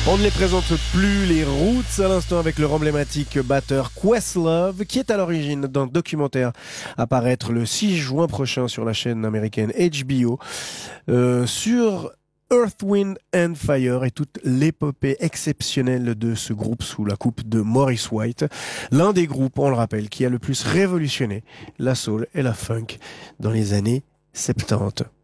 On ne les présente plus, les Roots, à l'instant avec leur emblématique batteur Questlove, qui est à l'origine d'un documentaire à paraître le 6 juin prochain sur la chaîne américaine HBO, sur Earth, Wind and Fire et toute l'épopée exceptionnelle de ce groupe sous la coupe de Maurice White. L'un des groupes, on le rappelle, qui a le plus révolutionné la soul et la funk dans les années 70.